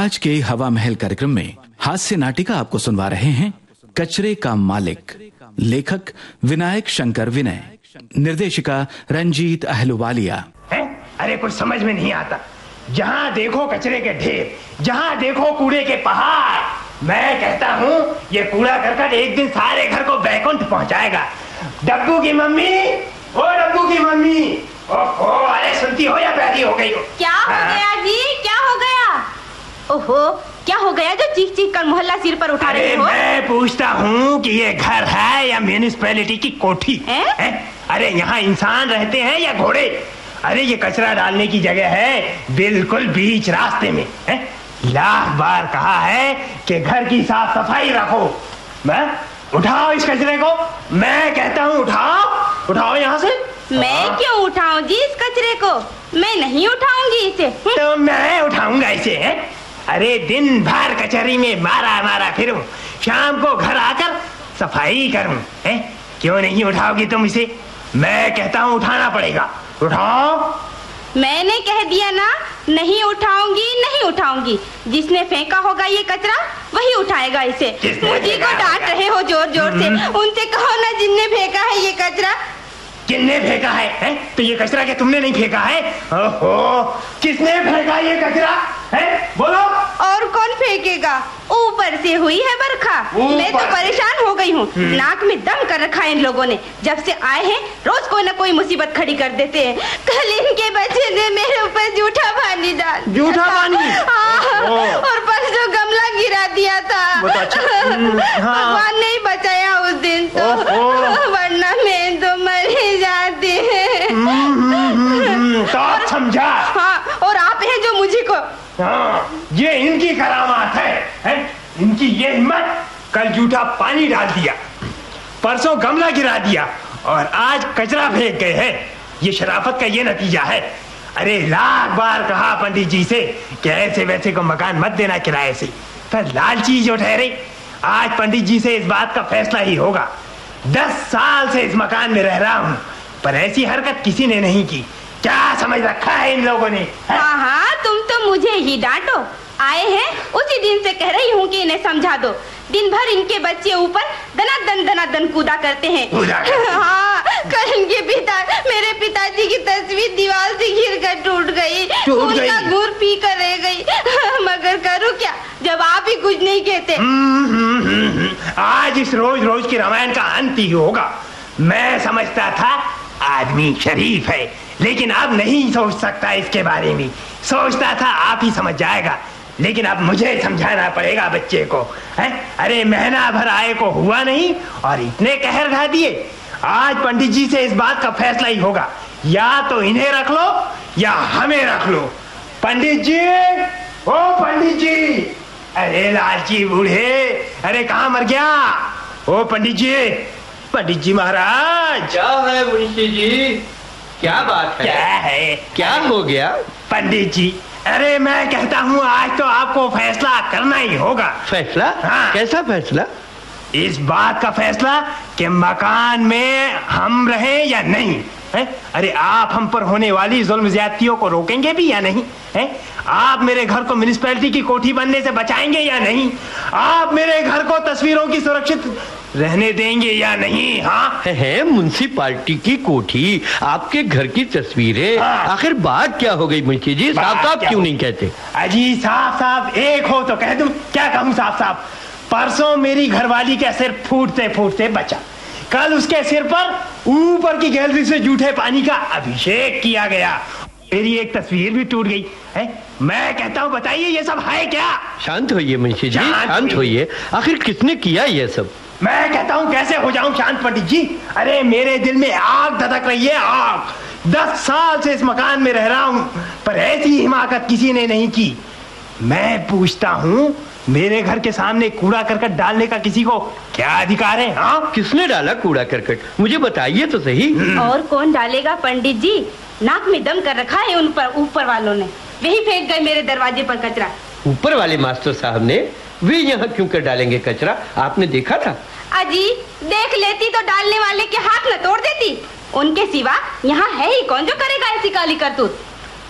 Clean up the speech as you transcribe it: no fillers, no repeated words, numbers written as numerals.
आज के हवा महल कार्यक्रम में हास्य नाटिका आपको सुनवा रहे हैं कचरे का मालिक। लेखक विनायक शंकर विनय, निर्देशिका रंजीत अहलुवालिया। अरे कुछ समझ में नहीं आता, जहाँ देखो कचरे के ढेर, जहाँ देखो कूड़े के पहाड़। मैं कहता हूँ ये कूड़ा करकट एक दिन सारे घर को बैकुंठ पहुँचाएगा। डब्बू की मम्मी, ओ डब्बू की मम्मी, ओहो, अरे सुनती हो या बैठी हो गई हो? क्या हो गया जी, क्या हो गया? ओहो, क्या हो गया जो चीख चीख कर मोहल्ला सिर पर उठा रहे हो? मैं पूछता हूँ कि ये घर है या म्यूनिसिपैलिटी की कोठी है? अरे यहाँ इंसान रहते हैं या घोड़े? अरे ये कचरा डालने की जगह है बिल्कुल बीच रास्ते में है। लाख बार कहा है कि घर की साफ सफाई रखो। मैं उठाओ इस कचरे को, मैं कहता हूँ उठाओ, उठाओ यहाँ से। मैं क्यों उठाऊं जी इस कचरे को? मैं नहीं उठाऊंगी इसे। तो मैं उठाऊंगा इसे है? अरे दिन भर कचहरी में मारा मारा फिरूं, शाम को घर आकर सफाई करूं है? क्यों नहीं उठाओगी तुम इसे? मैं कहता हूँ उठाना पड़ेगा, उठाओ। मैंने कह दिया ना, नहीं उठाऊंगी, नहीं उठाऊंगी। जिसने फेंका होगा ये कचरा वही उठाएगा इसे। मुझे को डांट रहे हो जोर जोर से, उनसे कहो ना जिनने फेंका है ये कचरा। किसने फेंका है? तो ये कचरा क्या तुमने नहीं फेंका है? ओहो, किसने फेंका ये कचरा है? बोलो। और कौन फेंकेगा? ऊपर से हुई है बरखा। मैं तो परेशान हो गई हूँ। नाक में दम कर रखा है इन लोगों ने। जब से आए हैं रोज कोई न कोई मुसीबत खड़ी कर देते हैं। कल इनके बच्चे ने मेरे ऊपर जूठा पानी डाल। जूठा पानी? और परसों गमला गिरा दिया था। भगवान ने बचाया उस दिन तो, वरना मैं तो मर ही जाती है। तो आप समझा? हाँ, और आप हैं जो मुझे को। हाँ, ये इनकी करामात है? इनकी ये हिम्मत। कल जूठा पानी डाल दिया, परसों गमला गिरा दिया और आज कचरा फेंक गए हैं। ये शराफत का ये नतीजा है। अरे लाख बार कहा पंडित जी से कि ऐसे वैसे को मकान मत देना किराए से, पर लालची जो ठहरे। आज पंडित जी से इस बात का फैसला ही होगा। 10 साल से इस मकान में रह रहा हूँ, पर ऐसी हरकत किसी ने नहीं की। क्या समझ रखा है इन लोगों ने? हाँ हाँ, तुम तो मुझे ही डांटो। आए हैं उसी दिन से कह रही हूँ कि इन्हें समझा दो। दिन भर इनके बच्चे ऊपर दनादन कूदा करते हैं। हाँ, कल इनके मेरे पिताजी की तस्वीर दीवार से गिरकर टूट गई। उनका गुर पी कर रह गई। मगर करूँ क्या जब आप ही कुछ नहीं कहते। आज इस रोज रोज की रामायण का अंत ही होगा। मैं समझता था आदमी शरीफ है, लेकिन अब नहीं सोच सकता इसके बारे में। सोचता था आप ही समझ जाएगा, लेकिन अब मुझे समझाना पड़ेगा बच्चे को है? अरे महीना भर आए को हुआ नहीं और इतने कहर ढा दिए। आज पंडित जी से इस बात का फैसला ही होगा। या तो इन्हें रख लो या हमें रख लो। पंडित जी, ओ पंडित जी, अरे लालची बूढ़े, अरे कहाँ मर गया? ओ पंडित जी, पंडित जी महाराज। क्या है मुंशी जी, क्या बात है? क्या है? क्या हो गया पंडित जी? अरे मैं कहता हूँ आज तो आपको फैसला करना ही होगा। फैसला? हाँ। कैसा फैसला? इस बात का फैसला कि मकान में हम रहें या नहीं है? अरे आप हम पर होने वाली जुल्म ज्यादतियों को रोकेंगे भी या नहीं है? आप मेरे घर को म्यूनिसिपैलिटी की कोठी बनने से बचाएंगे या नहीं? आप मेरे घर को तस्वीरों की सुरक्षित रहने देंगे या नहीं? हाँ है म्युनिसिपैलिटी की कोठी, आपके घर की तस्वीरें। हाँ। आखिर बात क्या हो गई मुंशी जी? साफ साफ क्यों नहीं कहते? अजी साफ साफ एक हो तो कह दूं। क्या कहूं साफ साफ? परसों मेरी घरवाली का सिर फूटते फूटते बचा। कल उसके सिर पर ऊपर की गैलरी से जूठे पानी का अभिषेक किया गया। मेरी एक तस्वीर भी टूट गई है। मैं कहता हूँ बताइए ये सब है क्या? शांत होइए मुंशी जी, शांत होइए। आखिर किसने किया ये सब? मैं कहता हूँ कैसे हो जाऊं शांत पंडित जी? अरे मेरे दिल में आग धधक रही है, आग। 10 साल से इस मकान में रह रहा हूँ, पर ऐसी हिमाकत किसी ने नहीं की। मैं पूछता हूँ मेरे घर के सामने कूड़ा करकट डालने का किसी को क्या अधिकार है? हाँ, किसने डाला कूड़ा करकट? मुझे बताइए तो सही। और कौन डालेगा पंडित जी? नाक में दम कर रखा है उन पर ऊपर वालों ने। वही फेंक गए मेरे दरवाजे पर कचरा। ऊपर वाले मास्टर साहब ने? वे यहाँ क्यों कर डालेंगे कचरा? आपने देखा था? अजी देख लेती तो डालने वाले के हाथ न तोड़ देती। उनके सिवा यहाँ है ही कौन जो करेगा ऐसी काली करतूत?